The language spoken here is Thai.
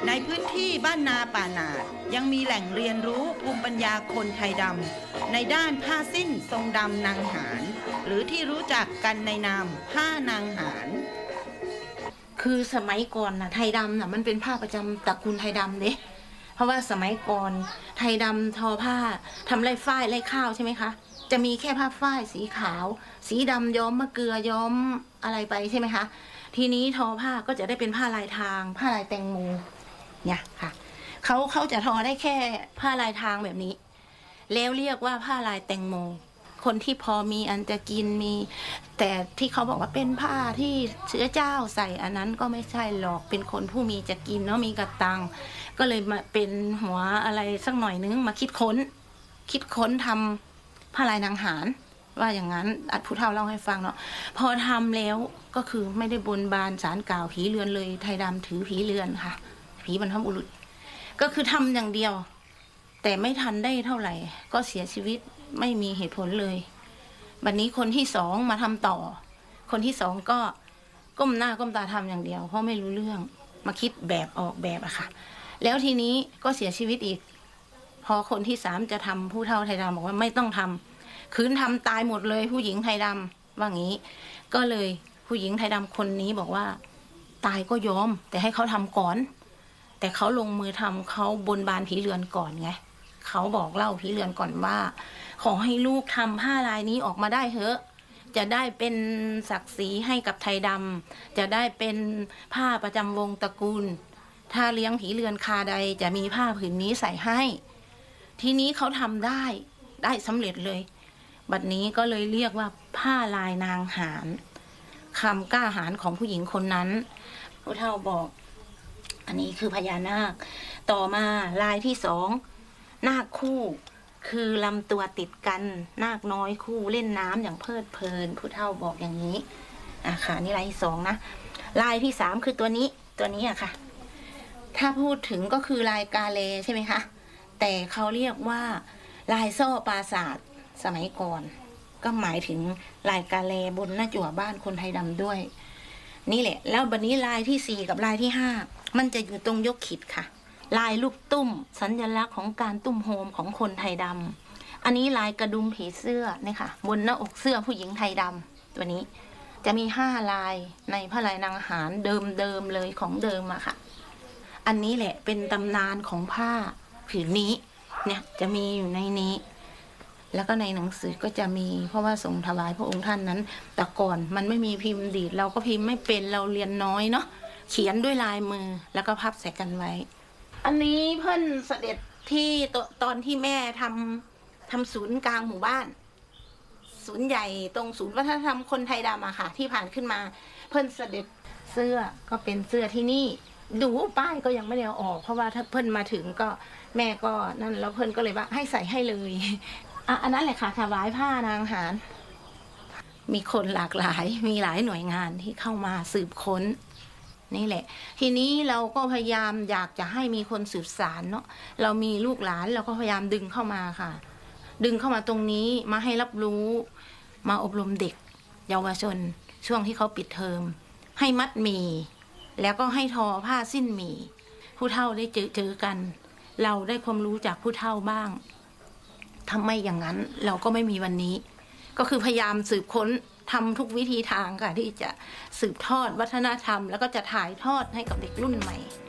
ในพื้นที่บ้านนาป่าหนาดยังมีแหล่งเรียนรู้ภูมิปัญญาคนไทยดำในด้านผ้าสิ้นทรงดำนางหารหรือที่รู้จักกันในนามผ้านางหารคือสมัยก่อนนะไทยดำนะมันเป็นผ้าประจำตระกูลไทยดำเด้เพราะว่าสมัยก่อนไทยดำทอผ้าทำไร่ฝ้ายไร่ข้าวใช่ไหมคะจะมีแค่ผ้าฝ้ายสีขาวสีดำย้อมมะเกลือย้อมอะไรไปใช่ไหมคะทีนี้ทอผ้าก็จะได้เป็นผ้าลายทางผ้าลายแตงโมเนี่ยค่ะเขาจะทอได้แค่ผ้าลายทางแบบนี้แล้วเรียกว่าผ้าลายแตงโมคนที่พอมีอันจะกินมีแต่ที่เขาบอกว่าเป็นผ้าที่เชื้อเจ้าใส่อันนั้นก็ไม่ใช่หรอกเป็นคนผู้มีจะกินเนาะมีกระตังก็เลยมาเป็นหัวอะไรสักหน่อยนึงมาคิดค้นทำผ้าลายนางหารว่าอย่างนั้นอัดผู้เฒ่าเล่าให้ฟังเนาะพอทำแล้วก็คือไม่ได้บนบานสารกล่าวผีเรือนเลยไทยดำถือผีเรือนค่ะผีบรรพบุรุษก็คือทำอย่างเดียวแต่ไม่ทันได้เท่าไหร่ก็เสียชีวิตไม่มีเหตุผลเลยบัดนี้คนที่สองมาทำต่อคนที่สองก็ก้มหน้าก้มตาทำอย่างเดียวเพราะไม่รู้เรื่องมาคิดแบบออกแบบอะค่ะแล้วทีนี้ก็เสียชีวิตอีกพอคนที่สามจะทำผู้เฒ่าไทยดำบอกว่าไม่ต้องทำคืนทำตายหมดเลยผู้หญิงไทยดำว่างี้ก็เลยผู้หญิงไทยดำคนนี้บอกว่าตายก็ยอมแต่ให้เขาทำก่อนแต่เขาลงมือทำเขาบนบานผีเรือนก่อนไงเขาบอกเล่าผีเรือนก่อนว่าขอให้ลูกทำผ้าลายนี้ออกมาได้เถอะจะได้เป็นศักดิ์ศรีให้กับไทยดำจะได้เป็นผ้าประจำวงตระกูลถ้าเลี้ยงผีเรือนคาใดจะมีผ้าผืนนี้ใส่ให้ทีนี้เขาทำได้สำเร็จเลยบัดนี้ก็เลยเรียกว่าผ้าลายนางหารคำกล้าหาญของผู้หญิงคนนั้นผู้เฒ่าบอกอันนี้คือพญานาคต่อมาลายที่สองนาคคู่คือลำตัวติดกันนาคน้อยคู่เล่นน้ำอย่างเพลิดเพลินผู้เฒ่าบอกอย่างนี้ค่ะนี่ลายที่สองนะลายที่สามคือตัวนี้อะค่ะถ้าพูดถึงก็คือลายกาเลใช่ไหมคะแต่เขาเรียกว่าลายโซ่ปราสาทสมัยก่อนก็หมายถึงลายกาเลบนหน้าจั่วบ้านคนไทยดำด้วยนี่แหละแล้วบัดนี้ลายที่สี่กับลายที่ห้ามันจะอยู่ตรงยกขิดค่ะลายลูกตุ้มสัญลักษณ์ของการตุ้มโฮมของคนไทยดำอันนี้ลายกระดุมผีเสื้อนี่ค่ะบนหน้าอกเสื้อผู้หญิงไทยดำตัวนี้จะมี5ลายในผ้าลายนางหารเดิมเลยของเดิมอะค่ะอันนี้แหละเป็นตำนานของผ้าผืนนี้เนี่ยจะมีอยู่ในนี้แล้วก็ในหนังสือก็จะมีเพราะว่าส่งถวายพระองค์ท่านนั้นแต่ก่อนมันไม่มีพิมพ์ดีดเราก็พิมพ์ไม่เป็นเราเรียนน้อยเนาะเขียนด้วยลายมือแล้วก็พับใส่กันไว้อันนี้เพิ่นเสด็จที่ตอนที่แม่ทำศูนย์กลางหมู่บ้านศูนย์ใหญ่ตรงศูนย์วัฒนธรรมคนไทยดำอะค่ะที่ผ่านขึ้นมาเพิ่นเสด็จเสื้อก็เป็นเสื้อที่นี่ดูป้ายก็ยังไม่ได้เอาออกเพราะว่าถ้าเพิ่นมาถึงก็แม่ก็นั่นแล้วเพิ่นก็เลยว่าให้ใส่ให้เลยอันนั้นแหละค่ะถวายผ้านางหารมีคนหลากหลายมีหลายหน่วยงานที่เข้ามาสืบค้นนี่แหละทีนี้เราก็พยายามอยากจะให้มีคนสืบสานเนาะเรามีลูกหลานเราก็พยายามดึงเข้ามาค่ะดึงเข้ามาตรงนี้มาให้รับรู้มาอบรมเด็กเยาวชนช่วงที่เขาปิดเทอมให้มัดหมี่แล้วก็ให้ทอผ้าสิ้นหมี่ผู้เฒ่าได้เจอกันเราได้ความรู้จากผู้เฒ่าบ้างทำไมอย่างนั้นเราก็ไม่มีวันนี้ก็คือพยายามสืบค้นทำทุกวิธีทางค่ะที่จะสืบทอดวัฒนธรรมแล้วก็จะถ่ายทอดให้กับเด็กรุ่นใหม่